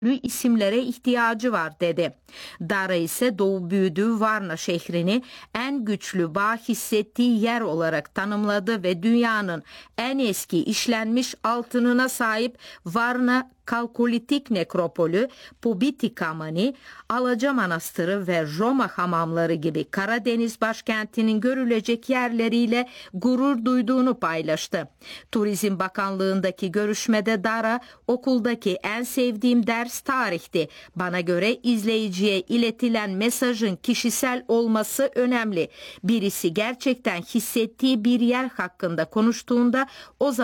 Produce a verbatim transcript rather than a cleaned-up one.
isimlere ihtiyacı var dedi. Dara ise doğu büyüdüğü Varna şehrini en güçlü bağ hissettiği yer olarak tanımladı ve dünyanın en eski işlenmiş altınına sahip Varna Kalkolitik Nekropolü, Pobiti-Kamani, Alaca Manastırı ve Roma hamamları gibi Karadeniz başkentinin görülecek yerleriyle gurur duyduğunu paylaştı. Turizm Bakanlığındaki görüşmede Dara, okuldaki en sevdiğim ders tarihti. Bana göre izleyiciye iletilen mesajın kişisel olması önemli. Birisi gerçekten hissettiği bir yer hakkında konuştuğunda o zaman